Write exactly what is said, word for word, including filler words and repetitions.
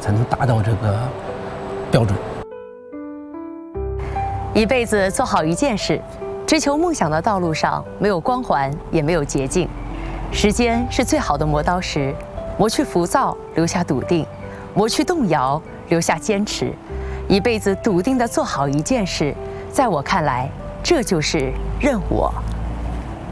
才能达到这个标准。 一辈子做好一件事，追求梦想的道路上没有光环，也没有捷径。时间是最好的磨刀石，磨去浮躁，留下笃定；磨去动摇，留下坚持。一辈子笃定地做好一件事，在我看来，这就是任我。